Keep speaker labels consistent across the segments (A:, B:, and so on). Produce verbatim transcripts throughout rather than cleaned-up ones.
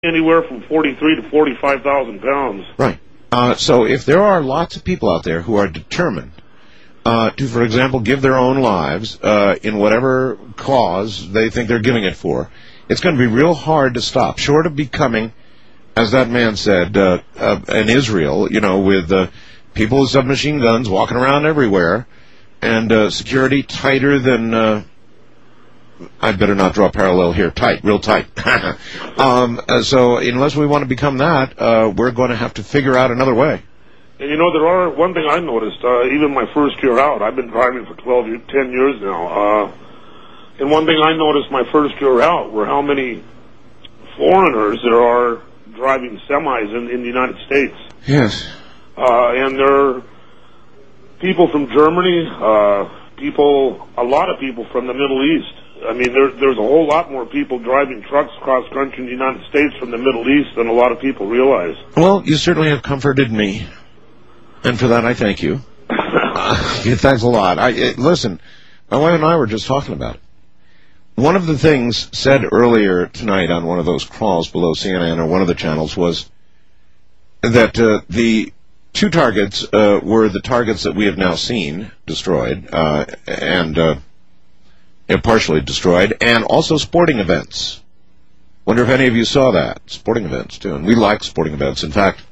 A: Anywhere from forty-three to forty-five thousand pounds.
B: Right. Uh, so if there are lots of people out there who are determined uh, to, for example, give their own lives uh, in whatever cause they think they're giving it for, it's going to be real hard to stop, short of becoming, as that man said, uh, uh, an Israel, you know, with uh, people with submachine guns walking around everywhere, and uh, security tighter than... Uh, I'd better not draw a parallel here. Tight, real tight. um, uh, so unless we want to become that, uh, we're going to have to figure out another way.
A: And you know, there are, one thing I noticed, uh, even my first year out, I've been driving for twelve, ten years now, uh, and one thing I noticed my first year out were how many foreigners there are driving semis in, in the United States.
B: Yes.
A: Uh, and there are people from Germany, uh, people, a lot of people from the Middle East. I mean, there, there's a whole lot more people driving trucks cross country in the United States from the Middle East than a lot of people realize.
B: Well, you certainly have comforted me, and for that I thank you. uh, thanks a lot. I, it, listen, my wife and I were just talking about it. One of the things said earlier tonight on one of those crawls below C N N or one of the channels was that uh, the two targets uh, were the targets that we have now seen destroyed, uh, and... Uh, partially destroyed, and also sporting events. Wonder if any of you saw that. Sporting events, too. And we like sporting events. In fact,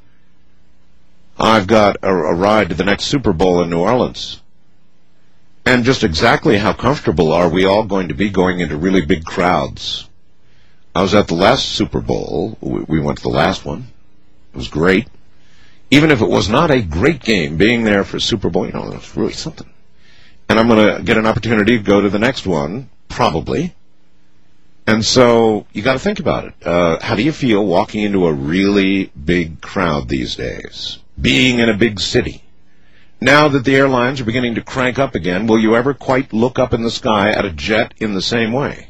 B: I've got a, a ride to the next Super Bowl in New Orleans. And just exactly how comfortable are we all going to be going into really big crowds? I was at the last Super Bowl. We, we went to the last one. It was great. Even if it was not a great game, being there for Super Bowl, you know, it was really something. And I'm going to get an opportunity to go to the next one, probably. And so you got to think about it. Uh, how do you feel walking into a really big crowd these days? Being in a big city. Now that the airlines are beginning to crank up again, will you ever quite look up in the sky at a jet in the same way?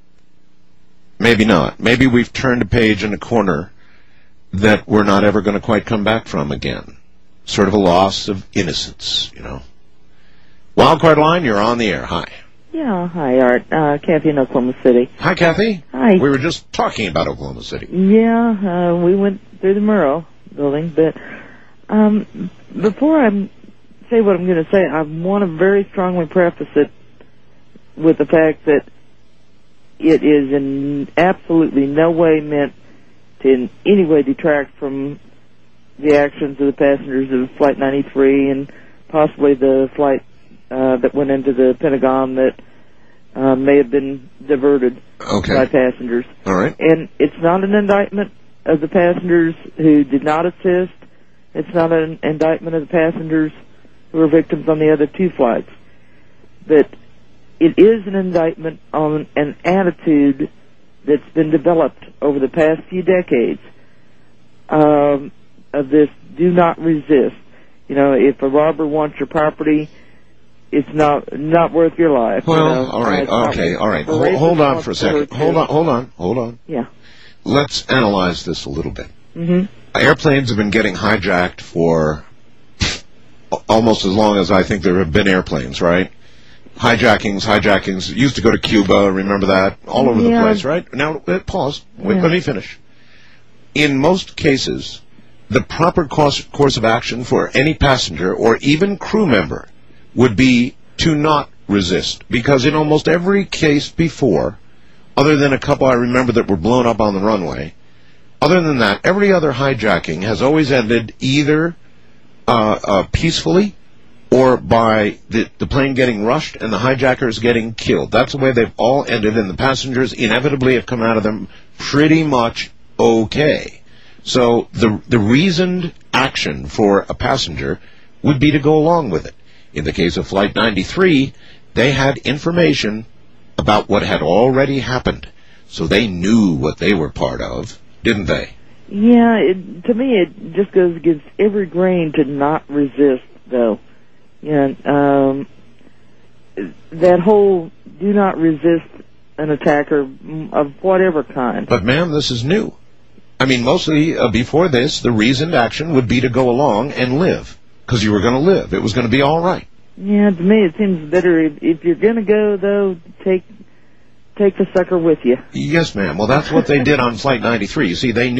B: Maybe not. Maybe we've turned a page in a corner that we're not ever going to quite come back from again. Sort of a loss of innocence, you know. Wildcard Line, you're on the air. Hi.
C: Yeah, hi, Art. Uh, Kathy in Oklahoma City.
B: Hi, Kathy.
C: Hi.
B: We were just talking about Oklahoma City.
C: Yeah, uh, we went through the Murrow building, but um, before I say what I'm going to say, I want to very strongly preface it with the fact that it is in absolutely no way meant to in any way detract from the actions of the passengers of Flight ninety-three and possibly the flight Uh, that went into the Pentagon that uh, may have been diverted
B: okay.
C: by passengers.
B: All right.
C: And it's not an indictment of the passengers who did not assist. It's not an indictment of the passengers who were victims on the other two flights. But it is an indictment on an attitude that's been developed over the past few decades um, of this do not resist. You know, if a robber wants your property, it's not not worth your life.
B: Well,
C: you know?
B: all right,
C: uh,
B: okay, all right. Hold, hold on for a second. Hold on, hold on, hold on.
C: Yeah.
B: Let's analyze this a little bit.
C: Mm-hmm.
B: Airplanes have been getting hijacked for almost as long as I think there have been airplanes, right? Hijackings, hijackings. It used to go to Cuba, remember that? All over
C: yeah.
B: the place, right? Now, pause. Wait,
C: yeah.
B: Let me finish. In most cases, the proper course, course of action for any passenger or even crew member would be to not resist. Because in almost every case before, other than a couple I remember that were blown up on the runway, other than that, every other hijacking has always ended either uh, uh, peacefully or by the, the plane getting rushed and the hijackers getting killed. That's the way they've all ended, and the passengers inevitably have come out of them pretty much okay. So the the reasoned action for a passenger would be to go along with it. In the case of Flight ninety-three, they had information about what had already happened, so they knew what they were part of, didn't they?
C: Yeah, it, to me it just goes against every grain to not resist, though. Yeah, um, that whole do not resist an attacker of whatever kind.
B: But, ma'am, this is new. I mean, mostly uh, before this, the reasoned action would be to go along and live, because you were going to live. It was going to be all right.
C: Yeah, to me it seems better if, if you're going to go, though, take take the sucker with you.
B: Yes, ma'am. Well, that's what they did on Flight ninety-three. You see, they